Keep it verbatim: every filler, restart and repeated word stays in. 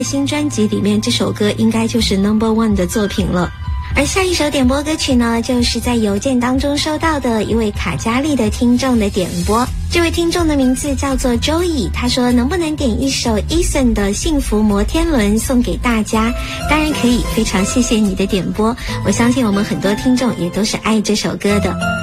新专辑里面，这首歌应该就是 number one 的作品了。而下一首点播歌曲呢，就是在邮件当中收到的一位卡加利的听众的点播。这位听众的名字叫做周乙，他说能不能点一首 Eason 的幸福摩天轮送给大家？当然可以，非常谢谢你的点播，我相信我们很多听众也都是爱这首歌的。